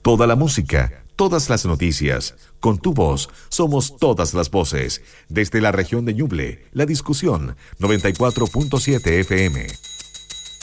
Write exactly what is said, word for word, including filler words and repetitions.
Toda la música, todas las noticias. Con tu voz, somos todas las voces. Desde la región de Ñuble, La Discusión, noventa y cuatro punto siete F M.